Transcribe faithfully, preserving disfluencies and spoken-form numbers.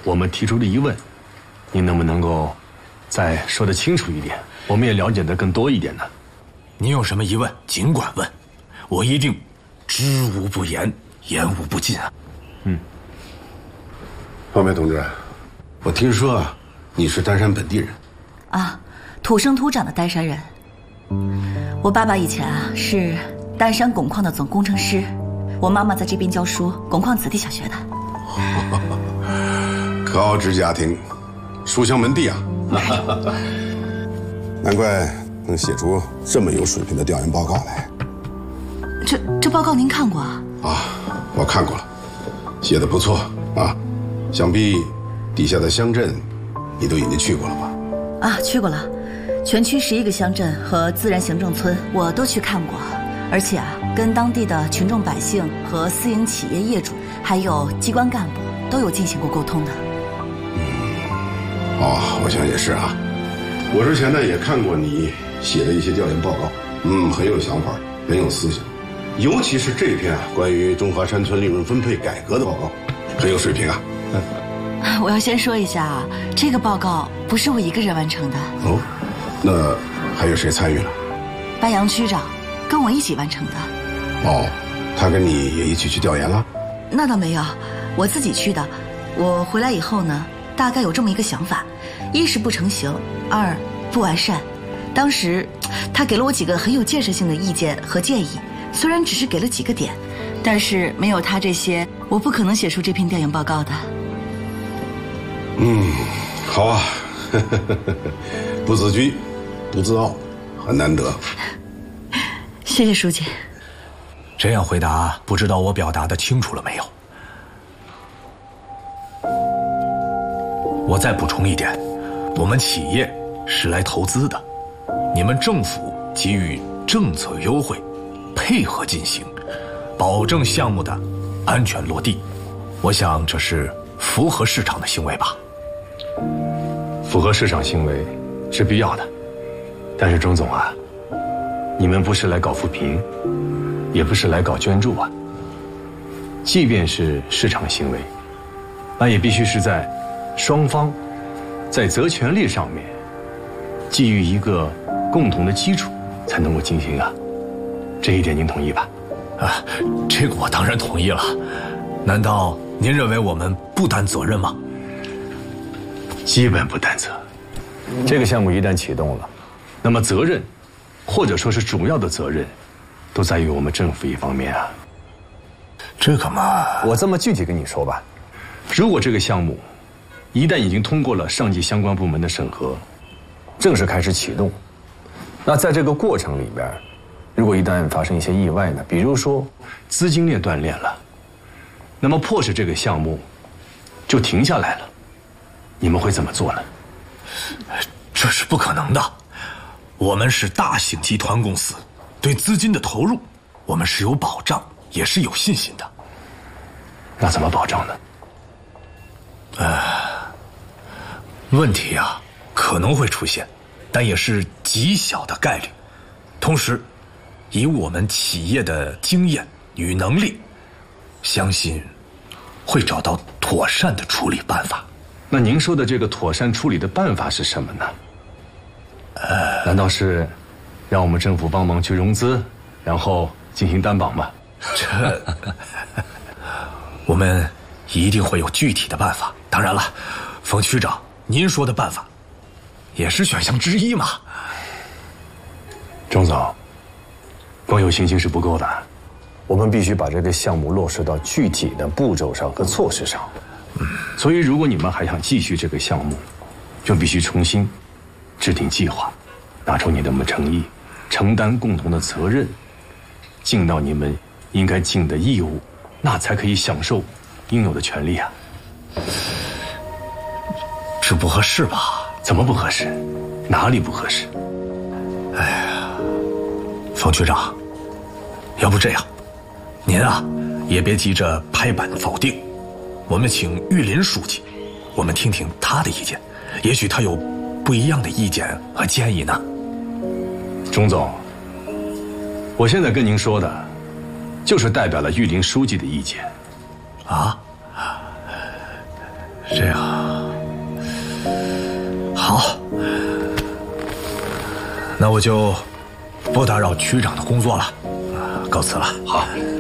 我们提出的疑问，您能不能够再说得清楚一点？我们也了解得更多一点呢。 您有什么疑问，尽管问，我一定知无不言，言无不尽啊。 嗯。 方梅同志，我听说啊，你是丹山本地人。 啊，土生土长的丹山人。我爸爸以前啊是丹山汞矿的总工程师，我妈妈在这边教书，汞矿子弟小学的。 高知家庭，书香门第啊！难怪能写出这么有水平的调研报告来。 这这报告您看过啊？ 啊，我看过了，写的不错啊。想必底下的乡镇，你都已经去过了吧？ 啊，去过了，全区十一个乡镇和自然行政村我都去看过，而且啊，跟当地的群众百姓和私营企业业主，还有机关干部都有进行过沟通的。 哦，我想也是啊。我之前呢也看过你写的一些调研报告，嗯，很有想法，很有思想，尤其是这篇啊关于中华山村利润分配改革的报告，很有水平啊。 我要先说一下啊，这个报告不是我一个人完成的。 哦，那还有谁参与了？ 白杨区长跟我一起完成的。 哦，他跟你也一起去调研了？ 那倒没有，我自己去的。我回来以后呢，大概有这么一个想法：一是不成形，二不完善。当时他给了我几个很有建设性的意见和建议，虽然只是给了几个点，但是没有他这些，我不可能写出这篇调研报告的。 嗯，好啊，不自居，不自傲，很难得。 谢谢书记。 这样回答，不知道我表达的清楚了没有？我再补充一点，我们企业是来投资的，你们政府给予政策优惠，配合进行，保证项目的安全落地。我想这是符合市场的行为吧？ 符合市场行为是必要的，但是钟总啊，你们不是来搞扶贫，也不是来搞捐助啊。即便是市场行为，那也必须是在双方在责权利上面基于一个共同的基础才能够进行啊。这一点您同意吧？ 啊，这个我当然同意了。难道您认为我们不担责任吗？ 基本不担责。这个项目一旦启动了，那么责任，或者说是主要的责任，都在于我们政府一方面啊。 这个嘛， 我这么具体跟你说吧，如果这个项目一旦已经通过了上级相关部门的审核，正式开始启动，那在这个过程里边，如果一旦发生一些意外呢，比如说资金链断裂了，那么迫使这个项目就停下来了，你们会怎么做呢？ 这是不可能的。我们是大型集团公司，对资金的投入，我们是有保障，也是有信心的。 那怎么保障呢？ 呃，问题啊可能会出现，但也是极小的概率。同时，以我们企业的经验与能力，相信会找到妥善的处理办法。 那您说的这个妥善处理的办法是什么呢？呃，难道是让我们政府帮忙去融资，然后进行担保吗？ 这，我们一定会有具体的办法。当然了，冯区长，您说的办法也是选项之一嘛。 钟总，光有信心是不够的，我们必须把这个项目落实到具体的步骤上和措施上。嗯，所以如果你们还想继续这个项目，就必须重新制定计划，拿出你们的诚意，承担共同的责任，尽到你们应该尽的义务，那才可以享受应有的权利啊。 这不合适吧？ 怎么不合适？哪里不合适？ 哎呀，冯局长，要不这样，您啊也别急着拍板否定，我们请玉林书记，我们听听他的意见，也许他有不一样的意见和建议呢。 钟总，我现在跟您说的，就是代表了玉林书记的意见。 啊？ 这样，好，那我就不打扰区长的工作了，告辞了。 好。